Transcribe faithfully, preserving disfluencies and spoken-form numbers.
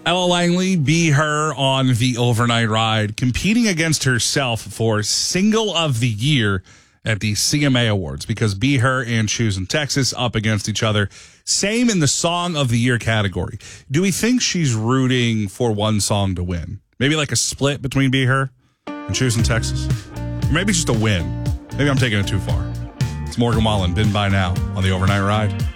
Ella Langley, Be Her on the Overnight Ride, competing against herself for Single of the Year at the C M A Awards, because Be Her and Choosing Texas up against each other. Same in the Song of the Year category. Do we think she's rooting for one song to win? Maybe like a split between Be Her and Choosing Texas? Or maybe just a win. Maybe I'm taking it too far. It's Morgan Wallen, Been By Now on the Overnight Ride.